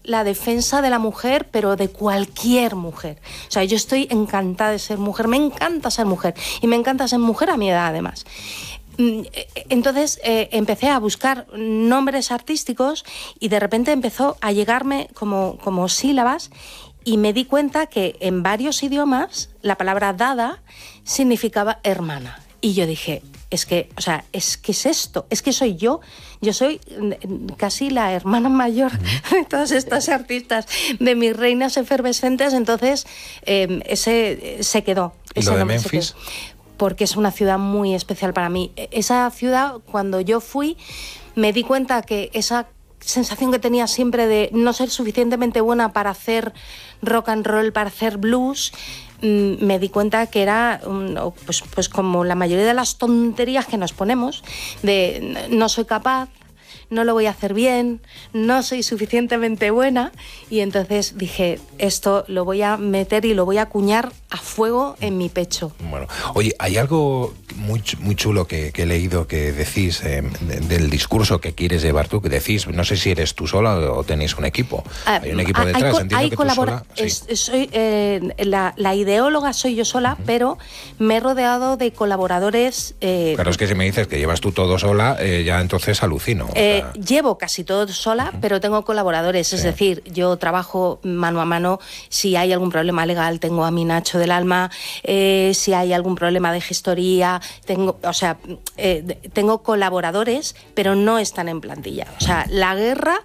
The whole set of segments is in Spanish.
la defensa de la mujer, pero de cualquier mujer. O sea, yo estoy encantada de ser mujer, me encanta ser mujer, y me encanta ser mujer a mi edad además. Entonces empecé a buscar nombres artísticos y de repente empezó a llegarme como sílabas, y me di cuenta que en varios idiomas la palabra dada significaba hermana. Y yo dije, es que es esto, es que soy yo soy casi la hermana mayor de todas estas artistas, de mis reinas efervescentes. Entonces ese se quedó. ¿Y lo de Memphis? Porque es una ciudad muy especial para mí. Esa ciudad, cuando yo fui, me di cuenta que esa sensación que tenía siempre de no ser suficientemente buena para hacer rock and roll, para hacer blues, me di cuenta que era pues como la mayoría de las tonterías que nos ponemos, de no soy capaz, no lo voy a hacer bien, no soy suficientemente buena, y entonces dije, esto lo voy a meter y lo voy a acuñar a fuego en mi pecho. Bueno, oye, hay algo muy chulo que he leído que decís del discurso que quieres llevar tú, que decís, no sé si eres tú sola o tenéis un equipo. Hay un equipo detrás, entiendo que tú sola... Sí. La ideóloga soy yo sola, pero me he rodeado de colaboradores... Claro, es que si me dices que llevas tú todo sola, ya entonces alucino. Llevo casi todo sola, pero tengo colaboradores, es decir, yo trabajo mano a mano. Si hay algún problema legal, tengo a mi Nacho del alma. Si hay algún problema de gestoría, tengo colaboradores, pero no están en plantilla. O sea, la guerra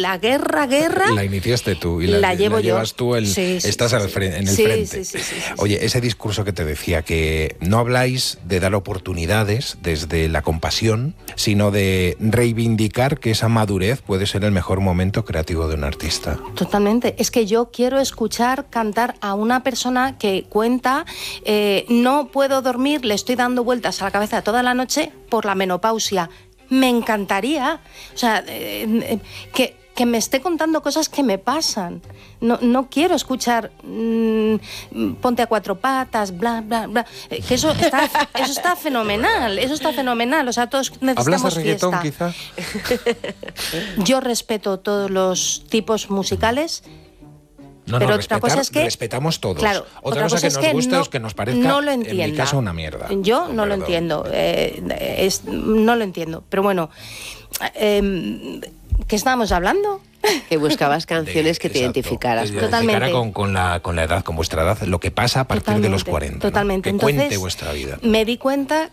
la iniciaste tú y la llevas tú, estás en el frente. Sí. Oye, ese discurso que te decía, que no habláis de dar oportunidades desde la compasión, sino de reivindicar que esa madurez puede ser el mejor momento creativo de un artista. Totalmente. Es que yo quiero escuchar cantar a una persona que cuenta, no puedo dormir, le estoy dando vueltas a la cabeza toda la noche por la menopausia. Me encantaría, o sea, que me esté contando cosas que me pasan. No quiero escuchar ponte a cuatro patas, bla, bla, bla. Que eso está fenomenal, O sea, todos necesitamos ¿Hablas de reggaetón, fiesta. quizá? Yo respeto todos los tipos musicales. No, pero otra cosa es que respetamos todos. Claro, otra cosa que nos guste o que nos parezca, no lo entienda. en mi caso, una mierda. Yo no lo entiendo. No lo entiendo. Pero bueno, ¿qué estábamos hablando? Que buscabas canciones que te identificaras. Totalmente. Con la edad, con vuestra edad, lo que pasa a partir de los 40. Totalmente. ¿no? Que Entonces, cuente vuestra vida. Me di cuenta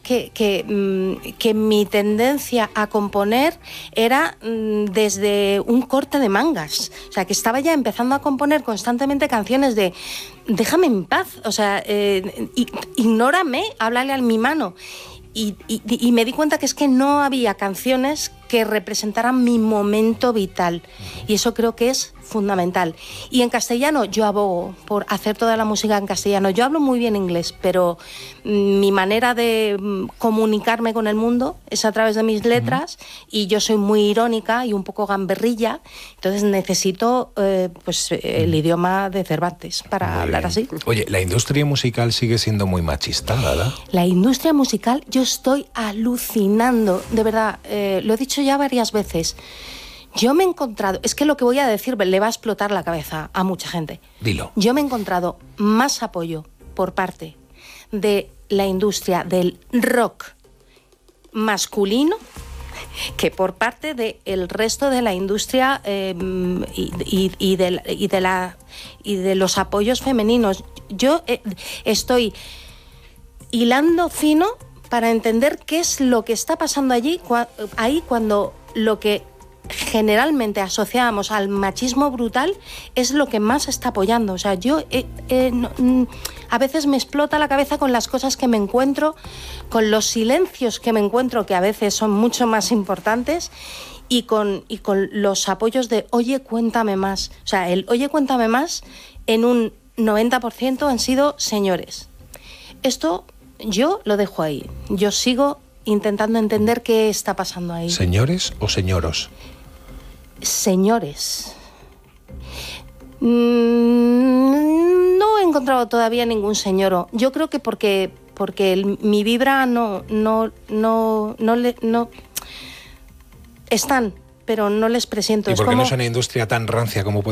que mi tendencia a componer era desde un corte de mangas. O sea, que estaba ya empezando a componer constantemente canciones de déjame en paz, o sea, ignórame, háblale a mi mano. Y me di cuenta que es que no había canciones que representaran mi momento vital, y eso creo que es fundamental. Y en castellano yo abogo por hacer toda la música en castellano. Yo hablo muy bien inglés, pero mi manera de comunicarme con el mundo es a través de mis letras, y yo soy muy irónica y un poco gamberrilla, entonces necesito el idioma de Cervantes para hablar así. Oye, la industria musical sigue siendo muy machista, ¿verdad? La industria musical, yo estoy alucinando, de verdad, lo he dicho ya varias veces. Yo me he encontrado, es que lo que voy a decir le va a explotar la cabeza a mucha gente. Dilo. Yo me he encontrado más apoyo por parte de la industria del rock masculino que por parte del resto de la industria y de los apoyos femeninos. Yo estoy hilando fino para entender qué es lo que está pasando ahí cuando lo que generalmente asociamos al machismo brutal es lo que más está apoyando. O sea, yo a veces me explota la cabeza con las cosas que me encuentro, con los silencios que me encuentro, que a veces son mucho más importantes, y con los apoyos de oye, cuéntame más. O sea, el oye, cuéntame más en un 90% han sido señores. Esto yo lo dejo ahí. Yo sigo intentando entender qué está pasando ahí. ¿Señores o señoros? Señores. No he encontrado todavía ningún señoro. Yo creo que porque mi vibra no están, pero no les presiento. ¿Y por qué no es una industria tan rancia como puede